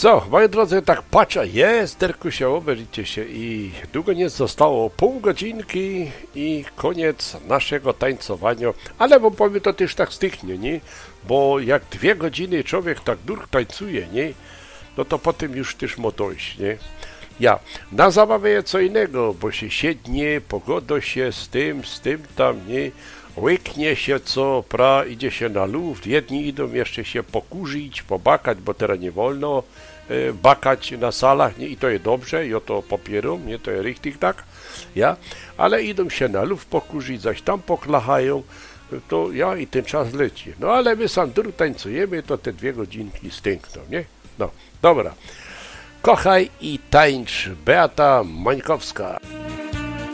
Co, moi drodzy, tak patrzę, jest, Derkusia, obejrzyjcie się i długo nie zostało, pół godzinki i koniec naszego tańcowania, ale wam powiem, to też tak styknie, nie? Bo jak 2 godziny człowiek tak dur tańcuje, nie? No to potem już też ma dojść, nie? Ja, na zabawę jest co innego, bo się siednie, pogoda się z tym tam, nie? Łyknie się co, idzie się na luft, jedni idą jeszcze się pokurzyć, pobakać, bo teraz nie wolno bakać na salach, nie? I to jest dobrze, ja to popieram, nie? To jest richtig tak, ja? Ale idą się na luft pokurzyć, zaś tam poklachają, to ja i ten czas leci. No ale my sam dur tańcujemy, to te 2 godzinki stękną, nie? No, dobra. Kochaj i tańcz, Beata Mańkowska.